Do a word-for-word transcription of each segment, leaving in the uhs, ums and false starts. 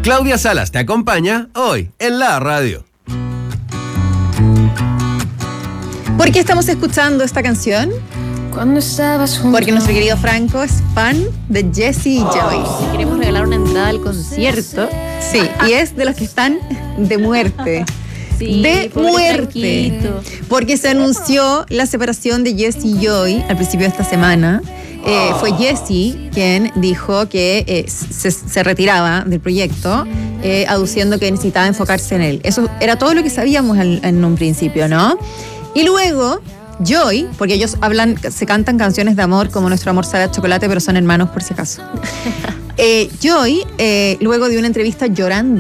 Claudia Salas te acompaña hoy en la radio. ¿Por qué estamos escuchando esta canción? Cuando estabas junto. Porque nuestro querido Franco es fan de Jessie y Joy. Si queremos regalar una entrada al concierto. Sí, y es de los que están de muerte. Sí, de muerte. Franquito. Porque se anunció la separación de Jessie y Joy al principio de esta semana. Eh, fue Jessie quien dijo que eh, se, se retiraba del proyecto, eh, aduciendo que necesitaba enfocarse en él. Eso era todo lo que sabíamos en, en un principio, ¿no? Y luego Joy, porque ellos hablan, se cantan canciones de amor como Nuestro amor sabe a chocolate, pero son hermanos por si acaso. eh, Joy, eh, luego dio una entrevista llorando.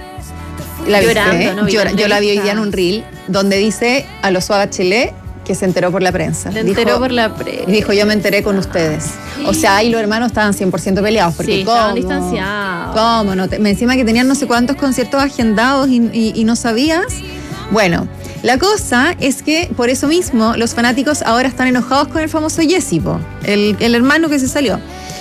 ¿La Llorando, viste? no vi Llora, la yo la vi hoy entrevista. día en un reel donde dice a los Bachelet que se enteró por la prensa. Se Dijo- enteró por la prensa. Dijo, yo me enteré con ustedes. O sea, ahí los hermanos estaban cien por ciento peleados. Porque Sí, ¿cómo? estaban distanciados. ¿Cómo? No te- me encima que tenían no sé cuántos conciertos agendados y, y- y no sabías. Bueno, la cosa es que por eso mismo los fanáticos ahora están enojados con el famoso Jessie, po, el, el hermano que se salió.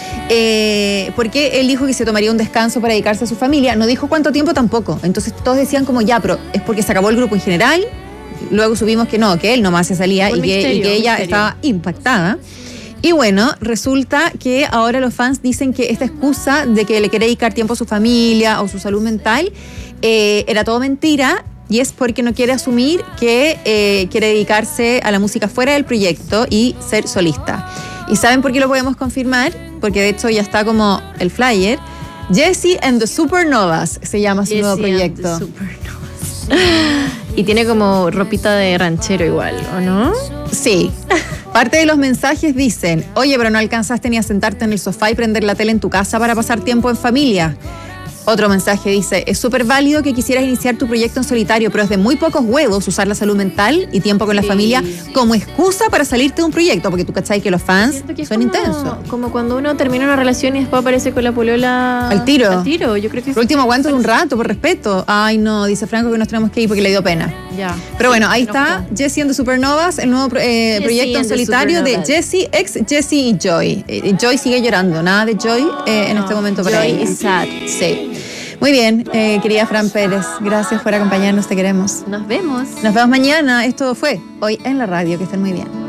Eh, porque él dijo que se tomaría un descanso para dedicarse a su familia. No dijo cuánto tiempo tampoco. Entonces todos decían como ya, pero es porque se acabó el grupo en general. Luego supimos que no, que él nomás se salía Un y que, misterio, y que un ella misterio. estaba impactada. Y bueno, resulta que ahora los fans dicen que esta excusa de que le quiere dedicar tiempo a su familia o su salud mental eh, era todo mentira, y es porque no quiere asumir que eh, quiere dedicarse a la música fuera del proyecto y ser solista. ¿Y saben por qué lo podemos confirmar? Porque de hecho ya está como el flyer. Jessie and the Supernovas se llama su nuevo Jessie and the proyecto. Supernovas. Y tiene como ropita de ranchero igual, ¿o no? Sí. Parte de los mensajes dicen, oye, pero no alcanzaste ni a sentarte en el sofá y prender la tele en tu casa para pasar tiempo en familia. Otro mensaje dice, es súper válido que quisieras iniciar tu proyecto en solitario, pero es de muy pocos huevos usar la salud mental y tiempo con la Sí. familia como excusa para salirte de un proyecto, porque tú cachai que los fans Siento que es son como, intensos. Como cuando uno termina una relación y después aparece con la polola. Al tiro. Al tiro, yo creo que Por último, aguanta un rato, por respeto. Ay, no, dice Franco que nos tenemos que ir porque le dio pena. Ya. Pero bueno, ahí Se enojó. está Jessie and the Supernovas, el nuevo eh, Jessie proyecto en and the solitario de Supernovas. Jessie, ex Jessie y Joy. Eh, Joy sigue llorando, nada de Joy eh, en No, este momento para Joy ella. is sad. Sí. Muy bien, eh, querida Fran Pérez, gracias por acompañarnos, te queremos. Nos vemos. Nos vemos mañana, esto fue Hoy en la Radio, que estén muy bien.